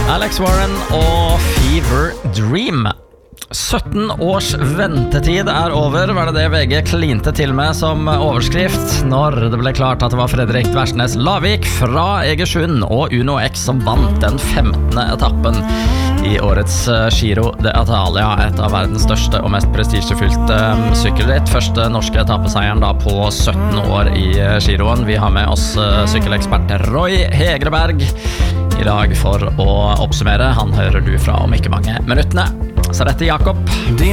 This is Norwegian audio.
Alex Warren og Fever Dream. 17 års ventetid over, var det VG klinte til med som overskrift når det ble klart at det var Fredrik Dversnes Lavik fra Egersund og Uno X som vant den 15. etappen i årets Giro d'Italia, et av verdens største og mest prestisjefylte sykkelritt. Første norske etappeseieren da på 17 år i Giroen. Vi har med oss sykkelekspert Roy Hegreberg i dag for å oppsummere. Han hører du fra om ikke mange minuttene. Så dette Jakob.